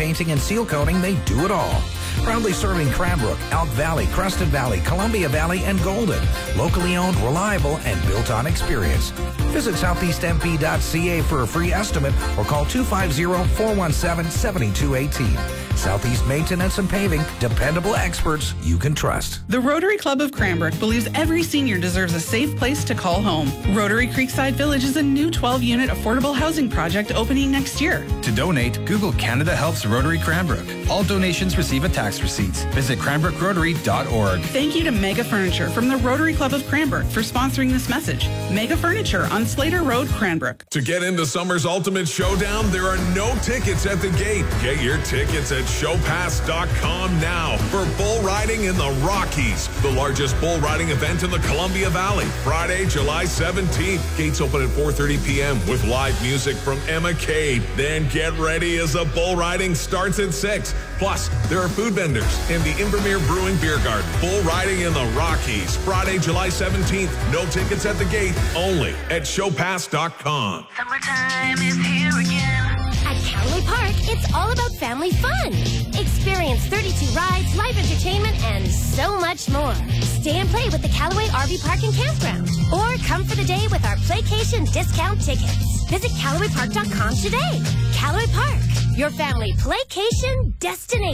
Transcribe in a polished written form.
painting and seal coating, they do it all. Proudly serving Cranbrook, Elk Valley, Crested Valley, Columbia Valley, and Golden. Locally owned, reliable, and built on experience. Visit southeastmp.ca for a free estimate or call 250-417-7218. Southeast Maintenance and Paving, dependable experts you can trust. The Rotary Club of Cranbrook believes every senior deserves a safe place to call home. Rotary Creekside Village is a new 12-unit affordable housing project opening next year. To donate, Google Canada Helps Rotary Cranbrook. All donations receive a tax receipt. Visit cranbrookrarotary.org. Thank you to Mega Furniture from the Rotary Club of Cranbrook for sponsoring this message. Mega Furniture on Slater Road, Cranbrook. To get into summer's ultimate showdown, there are no tickets at the gate. Get your tickets at showpass.com now for bull riding in the Rockies, the largest bull riding event in the Columbia Valley. Friday, July 17th. Gates open at 4:30 p.m. with live music from Emma Cade. Then get ready as the bull riding starts at 6. Plus, there are food vendors in the Invermere Brewing Beer Garden. Bull riding in the Rockies. Friday, July 17th. No tickets at the gate, only at showpass.com. Summertime is here again. At Callaway Park, it's all about family fun. Experience 32 rides, live entertainment, and so much more. Stay and play with the Callaway RV Park and Campground. Or come for the day with our Playcation discount tickets. Visit CallawayPark.com today. Callaway Park, your family playcation destination.